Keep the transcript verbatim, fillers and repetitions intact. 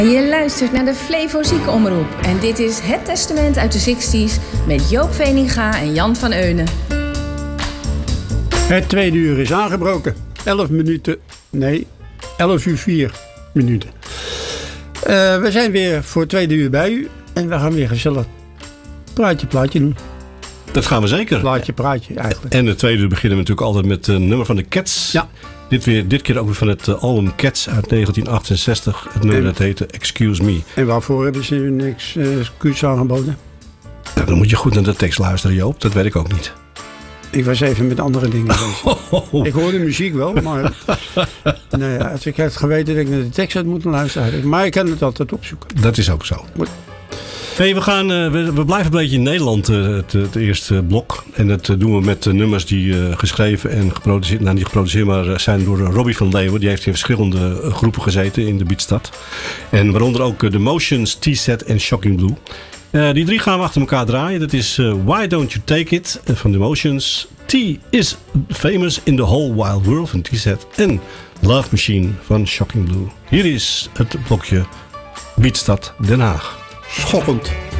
Je luistert naar de Flevo Ziekenomroep en dit is Het Testament uit de zestig's met Joop Veninga en Jan van Eunen. Het tweede uur is aangebroken. elf minuten, nee, elf uur vier minuten. Uh, we zijn weer voor het tweede uur bij u en we gaan weer gezellig praatje, plaatje doen. Dat gaan we zeker. Plaatje, praatje eigenlijk. En het tweede uur beginnen we natuurlijk altijd met een nummer van de Cats. Ja. Dit, weer, dit keer ook weer van het uh, album Cats uit negentien achtenzestig. Het nummer en, dat heette Excuse Me. En waarvoor hebben ze hun excuus aangeboden? Nou, dan moet je goed naar de tekst luisteren, Joop. Dat weet ik ook niet. Ik was even met andere dingen bezig. Oh. Ik hoorde muziek wel, maar nee, als ik had geweten dat ik naar de tekst had moeten luisteren. Maar ik kan het altijd opzoeken. Dat is ook zo. Goed. Hey, we, gaan, uh, we, we blijven een beetje in Nederland, uh, het, het eerste blok. En dat uh, doen we met uh, nummers die uh, geschreven en geproduceerd, nou, niet geproduceerd, maar zijn door uh, Robbie van Leeuwen. Die heeft in verschillende uh, groepen gezeten in de Beatstad. En waaronder ook uh, The Motions, T-Set en Shocking Blue. Uh, die drie gaan we achter elkaar draaien. Dat is uh, Why Don't You Take It van The Motions. T is famous in the whole wild world van T-Set. En Love Machine van Shocking Blue. Hier is het blokje Beatstad Den Haag. Schokkend.